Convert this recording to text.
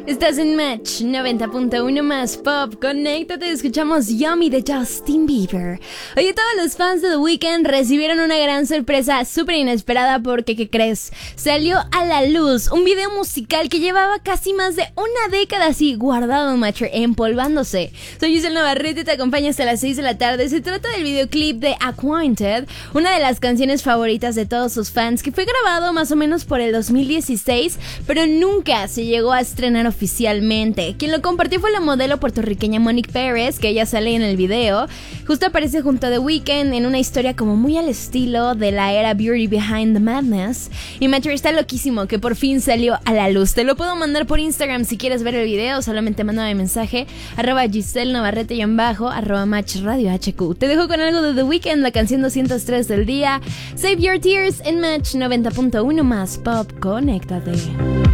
Estás en Match 90.1 más Pop. Conéctate, escuchamos Yummy de Justin Bieber. Oye, todos los fans de The Weeknd recibieron una gran sorpresa súper inesperada porque, ¿qué crees? Salió a la luz un video musical que llevaba casi más de una década así guardado, Matcher, empolvándose. Soy Giselle Navarrete y te acompaño hasta las 6 de la tarde. Se trata del videoclip de Acquainted, una de las canciones favoritas de todos sus fans, que fue grabado más o menos por el 2016, pero nunca se llegó a estrenar oficialmente. Quien lo compartió fue la modelo puertorriqueña Monique Pérez, que ella sale en el video. Justo aparece junto a The Weeknd en una historia como muy al estilo de la era Beauty Behind the Madness. Y Matcher está loquísimo que por fin salió a la luz. Te lo puedo mandar por Instagram si quieres ver el video. Solamente mándame mensaje @Giselle Navarrete _ @Match Radio HQ. Te dejo con algo de The Weeknd, la canción 203 del día. Save Your Tears en Match 90.1 más Pop. Conéctate.